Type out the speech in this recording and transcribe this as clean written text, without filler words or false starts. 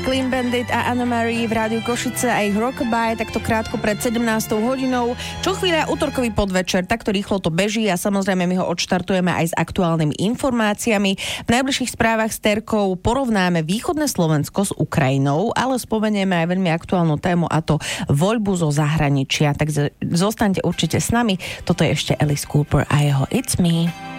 Clean Bandit a Anna Marie v rádiu Košice a ich Rockabye, takto krátko pred 17. hodinou. Čo chvíľa utorkový podvečer, takto rýchlo to beží a samozrejme my ho odštartujeme aj s aktuálnymi informáciami. V najbližších správach s Terkou porovnáme východné Slovensko s Ukrajinou, ale spomenieme aj veľmi aktuálnu tému, a to voľbu zo zahraničia. Takže zostaňte určite s nami. Toto je ešte Alice Cooper a jeho It's Me.